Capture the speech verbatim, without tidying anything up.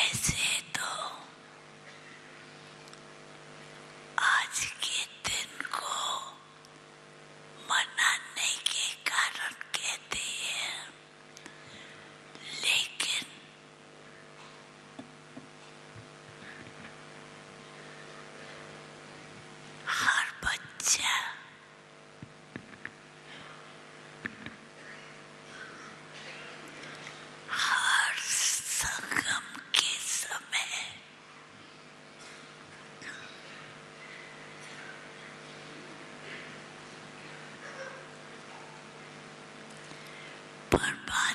वैसे तो आज के दिन को मनाने के कारण कहते हैं, लेकिन हर बच्चा हर संगम के समय परमात्मा